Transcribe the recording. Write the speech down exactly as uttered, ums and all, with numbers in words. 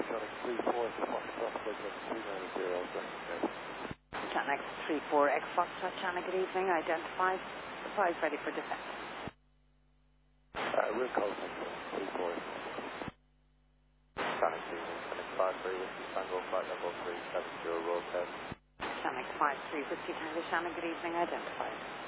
Sonic three four, Foxtrot, Bridget, two nine zero, Channel three four X Foxtrot, Channel, good evening, identified, supplies ready for defense. Uh, we'll call three four. Channel three one, Channel five three, Whiskey Tango, flight level three seven zero, roll test. Channel five three, Whiskey Tango, Channel, good evening, identified.